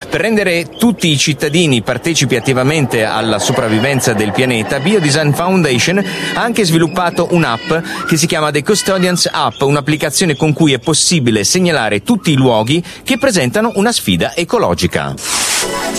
Per rendere tutti i cittadini partecipi attivamente alla sopravvivenza del pianeta, Biodesign Foundation ha anche sviluppato un'app che si chiama The Custodians App, un'applicazione con cui è possibile segnalare tutti i luoghi che presentano una sfida ecologica.